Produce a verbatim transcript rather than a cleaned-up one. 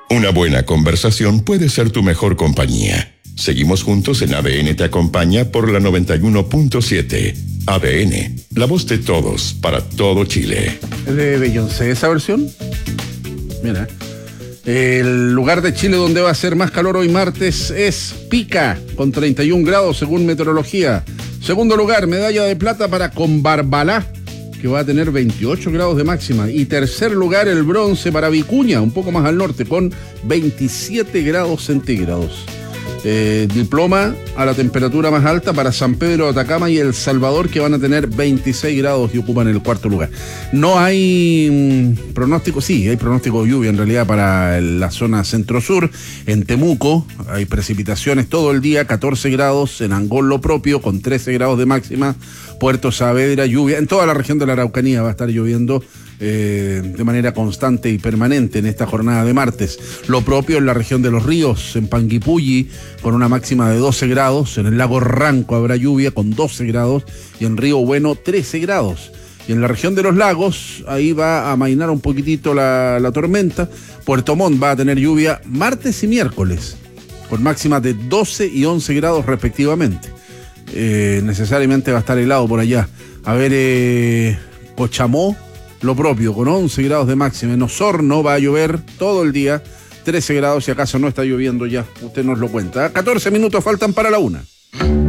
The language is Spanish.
Una buena conversación puede ser tu mejor compañía. Seguimos juntos en A D N Te Acompaña por la noventa y uno punto siete. A D N, la voz de todos, para todo Chile. ¿Es de Beyoncé esa versión? Mira. El lugar de Chile donde va a ser más calor hoy martes es Pica, con treinta y un grados según meteorología. Segundo lugar, medalla de plata para Combarbalá, que va a tener veintiocho grados de máxima. Y tercer lugar, el bronce para Vicuña, un poco más al norte, con veintisiete grados centígrados. Eh, diploma a la temperatura más alta para San Pedro de Atacama y El Salvador, que van a tener veintiséis grados y ocupan el cuarto lugar. No hay mmm, pronóstico, sí, hay pronóstico de lluvia en realidad para la zona centro-sur. En Temuco hay precipitaciones todo el día, catorce grados, en Angol lo propio, con trece grados de máxima. Puerto Saavedra, lluvia, en toda la región de la Araucanía va a estar lloviendo Eh, de manera constante y permanente en esta jornada de martes. Lo propio en la región de Los Ríos, en Panguipulli, con una máxima de doce grados. En el lago Ranco habrá lluvia con doce grados y en Río Bueno trece grados. Y en la región de los lagos, ahí va a amainar un poquitito la, la tormenta. Puerto Montt va a tener lluvia martes y miércoles, con máximas de doce y once grados respectivamente. Eh, necesariamente va a estar helado por allá. A ver, eh, Cochamó, lo propio, con once grados de máxima. En Osorno va a llover todo el día, trece grados, si acaso no está lloviendo ya. Usted nos lo cuenta. catorce minutos faltan para la una.